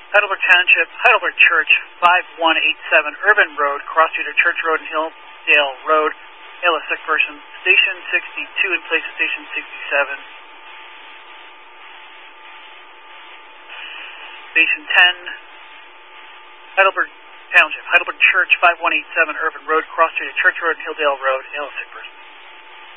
Heidelberg Township, Heidelberg Church, 5187 Urban Road, cross street of Church Road and Hilldale Road, ALS sick person, Station 62 in place of Station 67. Station 10, Heidelberg Township, Heidelberg Church, 5187 Urban Road, cross street of Church Road and Hilldale Road, ALS sick person.